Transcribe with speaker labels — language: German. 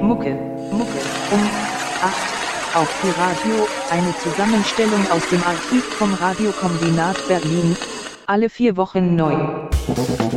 Speaker 1: Mucke, um 8 auf Pi-Radio, eine Zusammenstellung aus dem Archiv vom Radiokombinat Berlin, alle 4 Wochen neu.